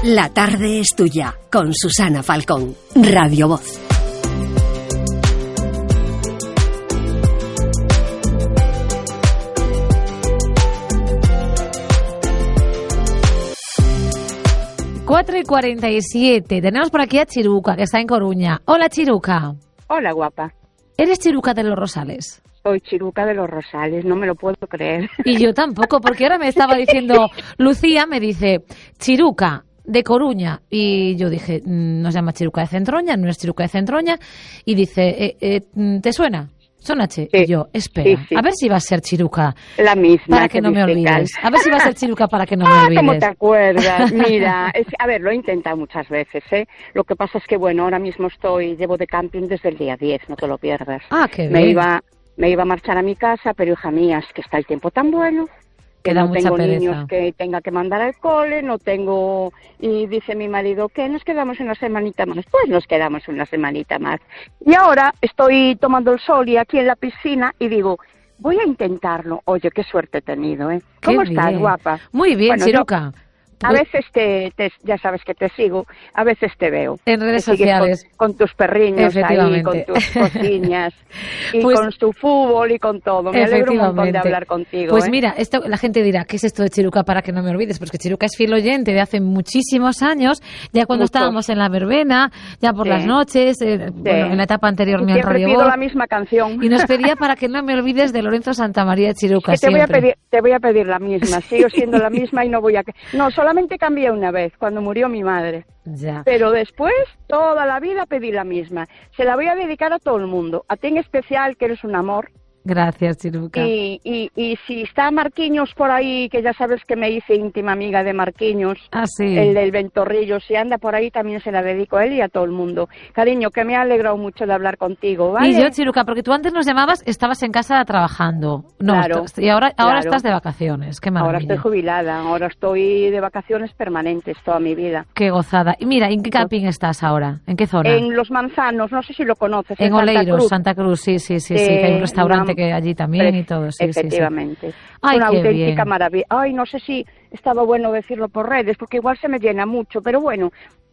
La tarde es tuya, con Susana Falcón, Radio Voz. Cuatro y 47. Tenemos por aquí a Chiruca, que está en Coruña. Hola, Chiruca. Hola, guapa. ¿Eres Chiruca de los Rosales? Soy Chiruca de los Rosales, no me lo puedo creer. Y yo tampoco, porque ahora me estaba diciendo, Lucía me dice, Chiruca de Coruña. Y yo dije, no se llama Chiruca de Centroña, no es Chiruca de Centroña. Y dice, ¿te suena? Sonache. Sí, y yo, espera, sí. A ver si va a ser Chiruca. La misma. Para que no me olvides. A ver si va a ser Chiruca para que no me olvides. ¿Cómo te acuerdas? Mira, a ver, lo he intentado muchas veces, ¿eh? Lo que pasa es que, bueno, ahora mismo llevo de camping desde el día 10, no te lo pierdas. Ah, qué bien. Me iba a marchar a mi casa, pero hija mía, es que está el tiempo tan bueno. Que no tengo pereza. Niños que tenga que mandar al cole, no tengo... Y dice mi marido, ¿qué? ¿Nos quedamos una semanita más? Pues nos quedamos una semanita más. Y ahora estoy tomando el sol y aquí en la piscina y digo, voy a intentarlo. Oye, qué suerte he tenido, ¿eh? ¿Cómo estás, guapa? Muy bien, bueno, Chiruca. A veces ya sabes que te sigo, a veces te veo. En redes sociales. Con tus perriños ahí, con tus cocinas, y pues, con tu fútbol y con todo. Me alegro un montón de hablar contigo. Pues mira, la gente dirá, ¿qué es esto de Chiruca para que no me olvides? Porque Chiruca es fiel oyente de hace muchísimos años, ya cuando estábamos en la verbena, ya por las noches, bueno, en la etapa anterior me han Radio Voz. La misma canción. Y nos pedía para que no me olvides de Lorenzo Santamaría Chiruca. Te voy a pedir la misma, sigo siendo la misma y no voy a... No, solamente cambié una vez, cuando murió mi madre. Ya. Pero después, toda la vida pedí la misma. Se la voy a dedicar a todo el mundo. A ti en especial, que eres un amor. Gracias, Chiruca. Y si está Marquiños por ahí, que ya sabes que me hice íntima amiga de Marquiños, sí. El del Ventorrillo, si anda por ahí también se la dedico a él y a todo el mundo. Cariño, que me ha alegrado mucho de hablar contigo, ¿vale? Y yo, Chiruca, porque tú antes nos llamabas, estabas en casa trabajando. No, claro. Y ahora estás de vacaciones, qué maravilla. Ahora estoy jubilada, ahora estoy de vacaciones permanentes toda mi vida. Qué gozada. Y mira, ¿en qué camping estás ahora? ¿En qué zona? En Los Manzanos, no sé si lo conoces. En Oleiros, Santa Cruz, sí, que hay un restaurante que allí también y todo, sí. Efectivamente. Sí. Ay, una auténtica bien. maravilla. Ay, no sé si estaba bueno decirlo por redes, porque igual se me llena mucho, pero bueno.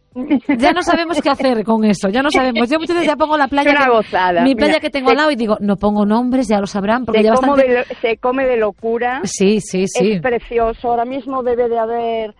Ya no sabemos qué hacer con eso, ya no sabemos. Yo muchas veces ya pongo la playa, una gozada. Mi playa que tengo al lado y digo, no pongo nombres, ya lo sabrán, porque ya se come de locura. Sí. Es precioso, ahora mismo debe de haber...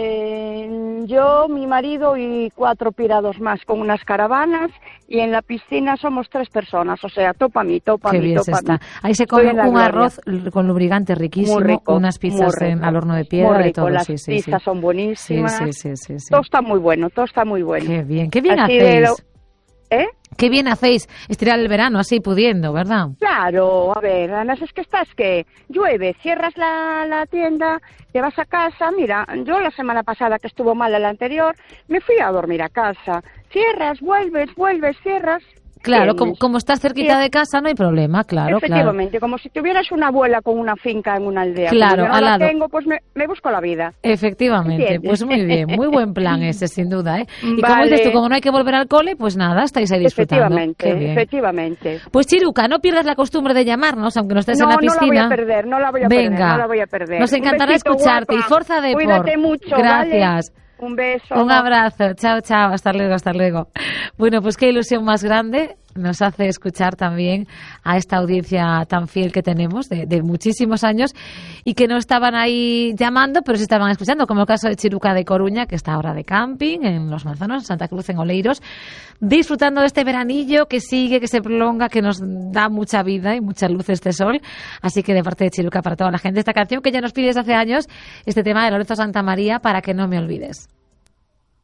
yo, mi marido y 4 pirados más con unas caravanas y en la piscina somos 3 personas, o sea, topa a mí. Ahí se come un arroz con lubricante riquísimo, rico, unas pizzas al horno de piedra y todo. Las pizzas son buenísimas. Sí. Todo está muy bueno, Qué bien así hacéis. Qué bien hacéis estirar el verano así pudiendo, ¿verdad? Claro, a ver, además es que que llueve, cierras la tienda, te vas a casa. Mira, yo la semana pasada que estuvo mala la anterior, me fui a dormir a casa. Cierras, vuelves, cierras. Claro, como estás cerquita de casa no hay problema, claro. Efectivamente, como si tuvieras una abuela con una finca en una aldea. Claro, como yo no al la lado. tengo, pues me busco la vida. Efectivamente, ¿Entiendes? Pues muy bien, muy buen plan ese, sin duda, ¿eh? Y como vale. dices tú, como no hay que volver al cole, pues nada, estáis ahí disfrutando. Efectivamente. Pues Chiruca, no pierdas la costumbre de llamarnos, aunque no estés en la piscina. No la voy a perder. Nos encantará escucharte, guapa. Y forza de Cuídate mucho, gracias. ¿vale? Un beso. Un abrazo. Chao. Hasta luego. Bueno, pues qué ilusión más grande nos hace escuchar también a esta audiencia tan fiel que tenemos de muchísimos años y que no estaban ahí llamando, pero sí estaban escuchando, como el caso de Chiruca de Coruña, que está ahora de camping en Los Manzanos, en Santa Cruz, en Oleiros, disfrutando de este veranillo que sigue, que se prolonga, que nos da mucha vida y mucha luz este sol. Así que de parte de Chiruca para toda la gente, esta canción que ya nos pide desde hace años, este tema de Lorenzo Santamaría, para que no me olvides.